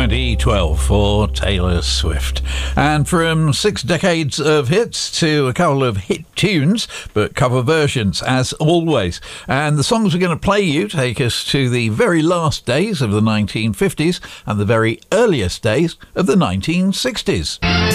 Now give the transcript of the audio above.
2012 for Taylor Swift. And from 6 decades of hits to a couple of hit tunes, but cover versions as always. And the songs we're going to play you take us to the very last days of the 1950s and the very earliest days of the 1960s.